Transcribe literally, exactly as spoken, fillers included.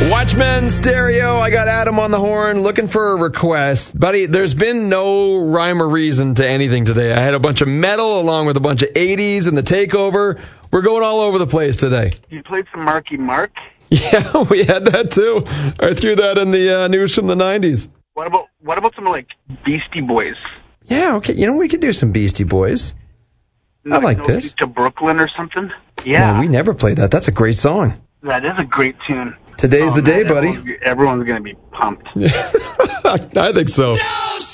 Watchmen Stereo. I got Adam on the horn looking for a request. Buddy, there's been no rhyme or reason to anything today. I had a bunch of metal along with a bunch of eighties and the takeover. We're going all over the place today. You played some Marky Mark? Yeah, we had that too. I threw that in the uh, news from the nineties. What about what about some like Beastie Boys? Yeah, okay. You know, we could do some Beastie Boys. I like No this. Feet to Brooklyn or something? Yeah. No, we never played that. That's a great song. That is a great tune. Today's Oh, the day, man, buddy. Everyone's, everyone's going to be pumped. I think so. No!